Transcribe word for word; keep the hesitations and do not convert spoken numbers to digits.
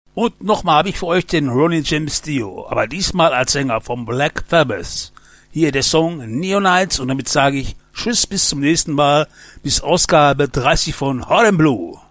Und nochmal habe ich für euch den Ronnie James Dio, aber diesmal als Sänger vom Black Sabbath. Hier der Song Neonites und damit sage ich Tschüss bis zum nächsten Mal, bis Ausgabe dreißig von Hard and Blue.